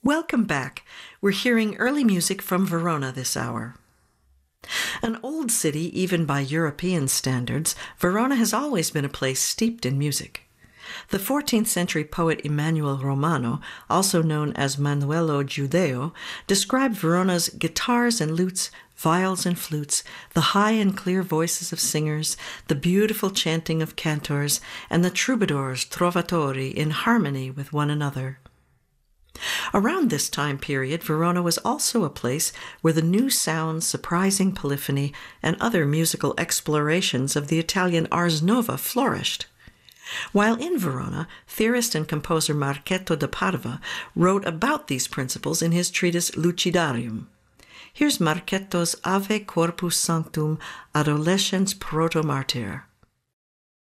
Welcome back. We're hearing early music from Verona this hour. An old city, even by European standards, Verona has always been a place steeped in music. The 14th century poet Emanuele Romano, also known as Manuelo Giudeo, described Verona's guitars and lutes, viols and flutes, the high and clear voices of singers, the beautiful chanting of cantors, and the troubadours, trovatori, in harmony with one another. Around this time period, Verona was also a place where the new sounds, surprising polyphony, and other musical explorations of the Italian Ars Nova flourished. While in Verona, theorist and composer Marchetto da Parva wrote about these principles in his treatise Lucidarium. Here's Marchetto's Ave Corpus Sanctum Adolescens Proto Martyr.